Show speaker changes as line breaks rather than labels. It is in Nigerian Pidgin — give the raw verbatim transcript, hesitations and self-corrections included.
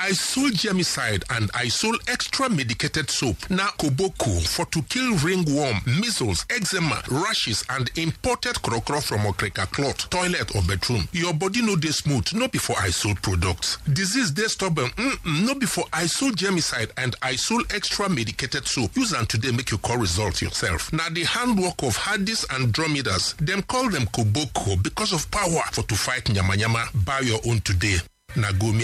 Isol Germicide and Isol Extra Medicated Soap. Na Koboko for to kill ringworm, measles, eczema, rashes, and imported krokro from okreka cloth, toilet or bedroom. Your body no dey smooth, no be for Isol products. Disease dey stubborn, mm-mm, no be for Isol Germicide and Isol Extra Medicated Soap. Use them today, make you call result yourself. Now the handwork of Hadis and Dromedas, them call them Koboko because of power for to fight nyama nyama. Buy your own today. Na go